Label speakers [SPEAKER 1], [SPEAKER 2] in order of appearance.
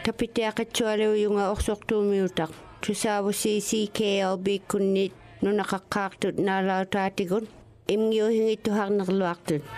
[SPEAKER 1] Kapitiakatsualeu yunga oqsortuumiutak. Tusavusi CKLB kunnit nunaqaqqaartut naalautaatigun. Imngiuhingittuharnerluartut.